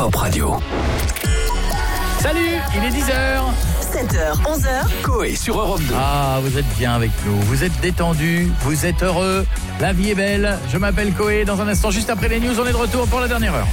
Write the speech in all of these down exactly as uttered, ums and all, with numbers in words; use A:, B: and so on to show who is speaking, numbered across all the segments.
A: Top Radio.
B: Salut, il est dix heures.
C: sept heures, onze heures.
A: Coé sur Europe deux.
B: Ah, vous êtes bien avec nous, vous êtes détendus, vous êtes heureux, la vie est belle. Je m'appelle Coé, dans un instant, juste après les news, on est de retour pour la dernière heure.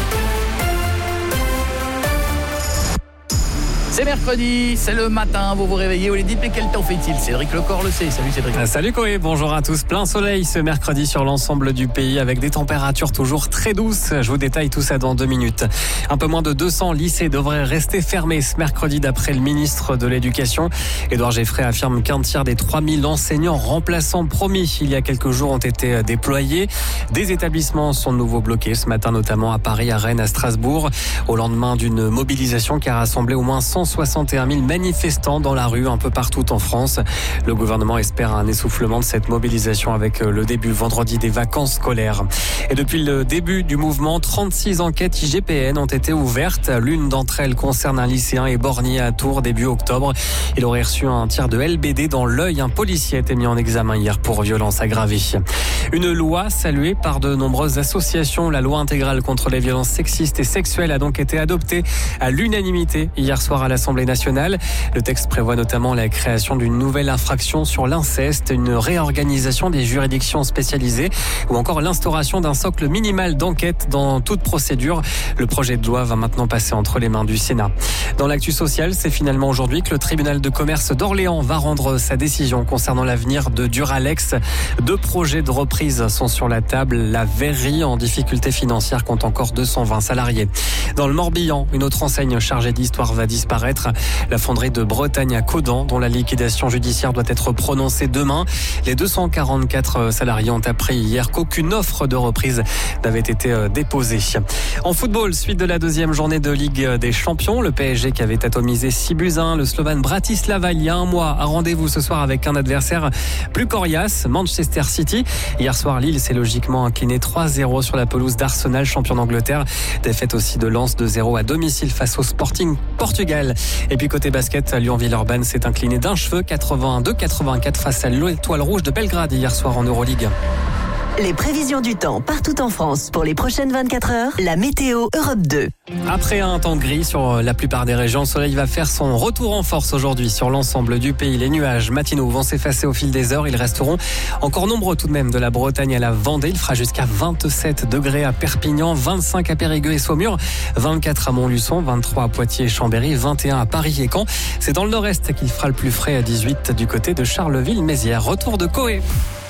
B: C'est mercredi, c'est le matin, vous vous réveillez, vous les dites mais quel temps fait-il? Cédric Lecor le sait, salut Cédric.
D: Ah, salut Coé, bonjour à tous. Plein soleil ce mercredi sur l'ensemble du pays avec des températures toujours très douces. Je vous détaille tout ça dans deux minutes. Un peu moins de deux cents lycées devraient rester fermés ce mercredi d'après le ministre de l'Éducation. Édouard Geffray affirme qu'un tiers des trois mille enseignants remplaçants promis il y a quelques jours ont été déployés. Des établissements sont de nouveau bloqués ce matin, notamment à Paris, à Rennes, à Strasbourg, au lendemain d'une mobilisation qui a rassemblé au moins cent soixante et un mille manifestants dans la rue un peu partout en France. Le gouvernement espère un essoufflement de cette mobilisation avec le début vendredi des vacances scolaires. Et depuis le début du mouvement, trente-six enquêtes I G P N ont été ouvertes. L'une d'entre elles concerne un lycéen éborgné à Tours début octobre. Il aurait reçu un tir de L B D dans l'œil. Un policier a été mis en examen hier pour violence aggravée. Une loi saluée par de nombreuses associations. La loi intégrale contre les violences sexistes et sexuelles a donc été adoptée à l'unanimité hier soir à l'Assemblée nationale. Le texte prévoit notamment la création d'une nouvelle infraction sur l'inceste, une réorganisation des juridictions spécialisées ou encore l'instauration d'un socle minimal d'enquête dans toute procédure. Le projet de loi va maintenant passer entre les mains du Sénat. Dans l'actu sociale, c'est finalement aujourd'hui que le tribunal de commerce d'Orléans va rendre sa décision concernant l'avenir de Duralex. Deux projets de reprise sont sur la table. La verrerie en difficulté financière compte encore deux cent vingt salariés. Dans le Morbihan, une autre enseigne chargée d'histoire va disparaître. La fonderie de Bretagne à Caudan, dont la liquidation judiciaire doit être prononcée demain. Les deux cent quarante-quatre salariés ont appris hier qu'aucune offre de reprise n'avait été déposée. En football, suite de la deuxième journée de Ligue des Champions, le P S G qui avait atomisé six buts à un, le Slovan Bratislava il y a un mois a rendez-vous ce soir avec un adversaire plus coriace, Manchester City. Hier soir, Lille s'est logiquement incliné trois zéro sur la pelouse d'Arsenal, champion d'Angleterre. Défaite aussi de Lens deux zéro à domicile face au Sporting Portugal. Et puis côté basket, Lyon-Villeurbanne s'est incliné d'un cheveu quatre-vingt-deux à quatre-vingt-quatre face à l'Étoile Rouge de Belgrade hier soir en Euroleague.
C: Les prévisions du temps partout en France pour les prochaines vingt-quatre heures, la météo Europe deux.
D: Après un temps gris sur la plupart des régions, le soleil va faire son retour en force aujourd'hui sur l'ensemble du pays. Les nuages matinaux vont s'effacer au fil des heures. Ils resteront encore nombreux tout de même de la Bretagne à la Vendée. Il fera jusqu'à vingt-sept degrés à Perpignan, vingt-cinq à Périgueux et Saumur, vingt-quatre à Montluçon, vingt-trois à Poitiers et Chambéry, vingt et un à Paris et Caen. C'est dans le nord-est qu'il fera le plus frais à dix-huit du côté de Charleville-Mézières. Retour de Coé.